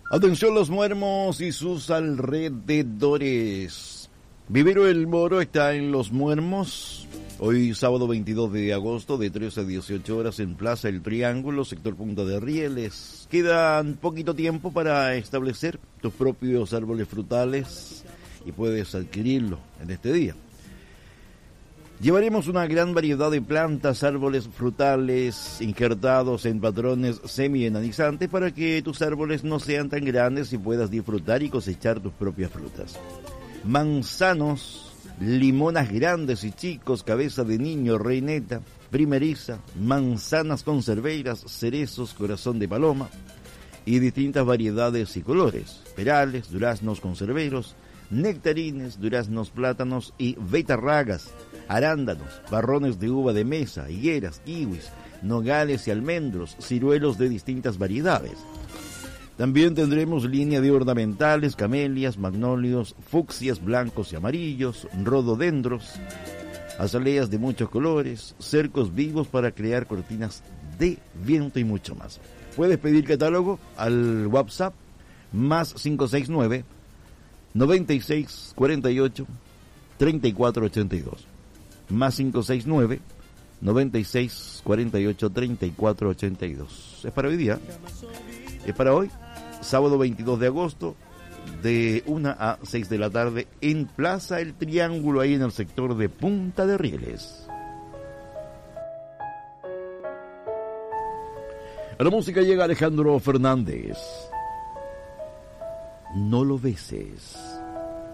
Atención Los Muermos y sus alrededores. Vivero El Moro está en Los Muermos. Hoy sábado 22 de agosto de 13 a 18 horas en Plaza El Triángulo, sector Punta de Rieles. Quedan poquito tiempo para establecer tus propios árboles frutales y puedes adquirirlo en este día. Llevaremos una gran variedad de plantas, árboles frutales injertados en patrones semi-enanizantes para que tus árboles no sean tan grandes y puedas disfrutar y cosechar tus propias frutas. Manzanos, limonas grandes y chicos, cabeza de niño, reineta, primeriza, manzanas conserveras, cerezos, corazón de paloma y distintas variedades y colores, perales, duraznos conserveros, nectarines, duraznos, plátanos y betarragas, arándanos, barrones de uva de mesa, higueras, kiwis, nogales y almendros, ciruelos de distintas variedades. También tendremos línea de ornamentales, camelias, magnolios, fucsias blancos y amarillos, rododendros, azaleas de muchos colores, cercos vivos para crear cortinas de viento y mucho más. Puedes pedir catálogo al WhatsApp más 569 96 48 34 82. Más 569 96 48 34 82. Es para hoy día. Es para hoy, sábado 22 de agosto, de 1 a 6 de la tarde, en Plaza El Triángulo, ahí en el sector de Punta de Rieles. A la música llega Alejandro Fernández. No lo beses.